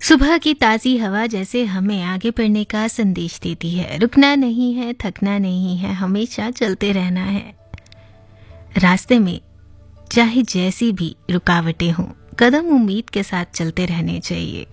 सुबह की ताज़ी हवा जैसे हमें आगे बढ़ने का संदेश देती है। रुकना नहीं है, थकना नहीं है, हमेशा चलते रहना है। रास्ते में चाहे जैसी भी रुकावटें हों, कदम उम्मीद के साथ चलते रहने चाहिए।